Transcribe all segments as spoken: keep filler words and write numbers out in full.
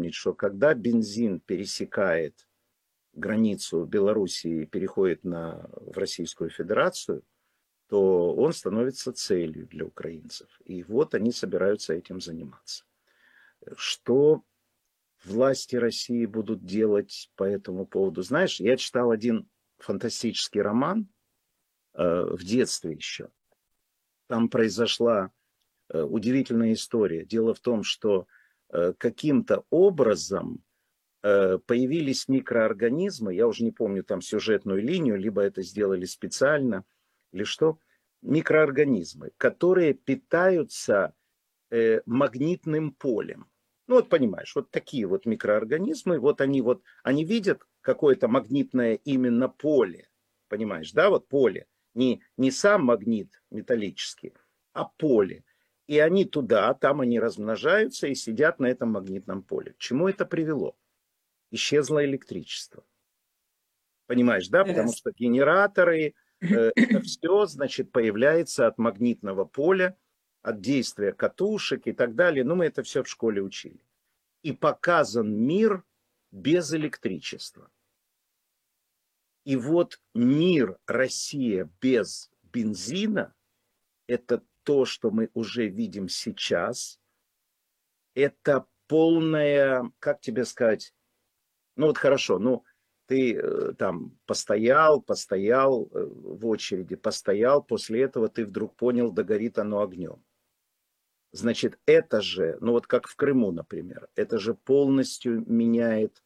помнить, что когда бензин пересекает границу Белоруссии и переходит на, в Российскую Федерацию, то он становится целью для украинцев. И вот они собираются этим заниматься. Что власти России будут делать по этому поводу? Знаешь, я читал один фантастический роман э, в детстве еще. Там произошла э, удивительная история. Дело в том, что э, каким-то образом э, появились микроорганизмы, я уже не помню там сюжетную линию, либо это сделали специально, или что, микроорганизмы, которые питаются э, магнитным полем. Ну вот понимаешь, вот такие вот микроорганизмы, вот они вот, они видят какое-то магнитное именно поле, понимаешь, да, вот поле, не, не сам магнит металлический, а поле. И они туда, там они размножаются и сидят на этом магнитном поле. К чему это привело? Исчезло электричество. Понимаешь, да, потому Интересно. что генераторы, э, это все, значит, появляется от магнитного поля, от действия катушек и так далее. Ну, мы это все в школе учили. И показан мир без электричества. И вот мир, Россия без бензина, это то, что мы уже видим сейчас. Это полная, как тебе сказать, ну вот хорошо, ну ты э, там постоял, постоял э, в очереди, постоял, после этого ты вдруг понял, догорит оно огнем. Значит, это же, ну вот как в Крыму, например, это же полностью меняет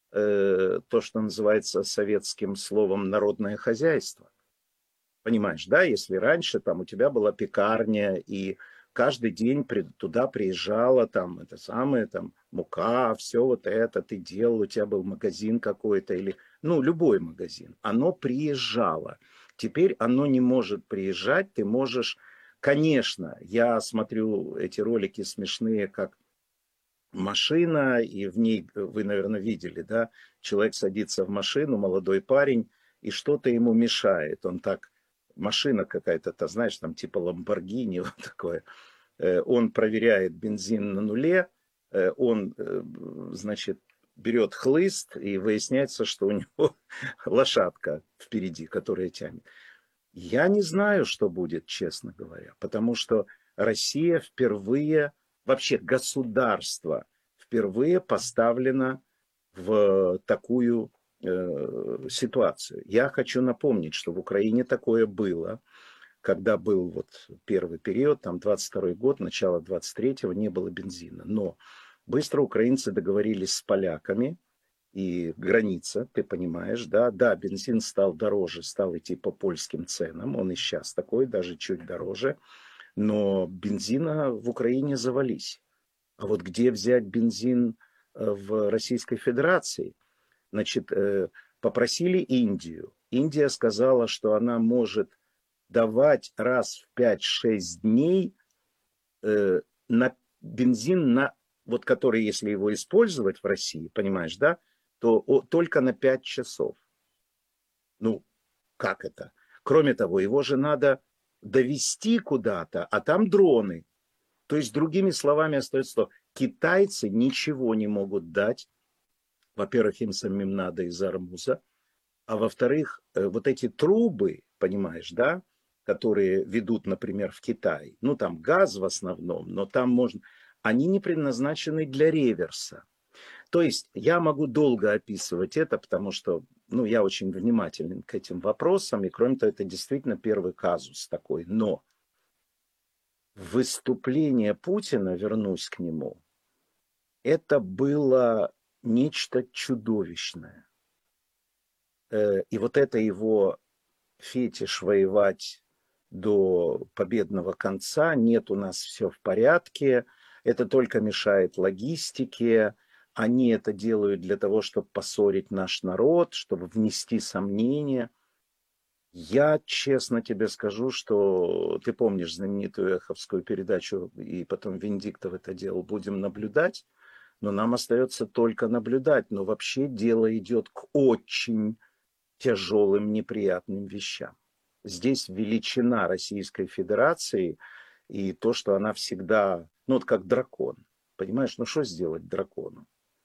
э, то, что называется советским словом народное хозяйство. Понимаешь, да, если раньше там у тебя была пекарня, и каждый день при, туда приезжала там это самое, там мука, все вот это ты делал, у тебя был магазин какой-то или, ну, любой магазин, оно приезжало. Теперь оно не может приезжать, ты можешь, конечно, я смотрю эти ролики смешные, как машина, и в ней, вы, наверное, видели, да, человек садится в машину, молодой парень, и что-то ему мешает. Он так, машина какая-то, ты знаешь, там типа Ламборгини, вот такое. Э, Он проверяет бензин на нуле, э, он, э, значит, берет хлыст, и выясняется, что у него лошадка впереди, которая тянет. Я не знаю, что будет, честно говоря, потому что Россия впервые, вообще государство впервые поставлено в такую э, ситуацию. Я хочу напомнить, что в Украине такое было, когда был вот первый период, там двадцать второй год, начало двадцать третьего, не было бензина. Но быстро украинцы договорились с поляками, и граница, ты понимаешь, да, да, бензин стал дороже, стал идти по польским ценам, он и сейчас такой, даже чуть дороже, но бензина в Украине завались. А вот где взять бензин э, в Российской Федерации? Значит, э, попросили Индию. Индия сказала, что она может давать раз в пять-шесть дней э, на бензин, на, вот который, если его использовать в России, понимаешь, да, то о, только на пять часов. Ну, как это? Кроме того, его же надо довести куда-то, а там дроны. То есть, другими словами, остается, что китайцы ничего не могут дать. Во-первых, им самим надо из армуза. А во-вторых, э, вот эти трубы, понимаешь, да, которые ведут, например, в Китай, ну, там газ в основном, но там можно, они не предназначены для реверса. То есть я могу долго описывать это, потому что, ну, я очень внимателен к этим вопросам, и кроме того, это действительно первый казус такой. Но выступление Путина, вернусь к нему, это было нечто чудовищное. Э, И вот это его фетиш воевать до победного конца, нет, у нас все в порядке, это только мешает логистике, они это делают для того, чтобы поссорить наш народ, чтобы внести сомнения. Я честно тебе скажу, что ты помнишь знаменитую эховскую передачу, и потом Венедиктов это делал, будем наблюдать, но нам остается только наблюдать, но вообще дело идет к очень тяжелым, неприятным вещам. Здесь величина Российской Федерации и то, что она всегда, ну вот как дракон. Понимаешь, ну что сделать дракону?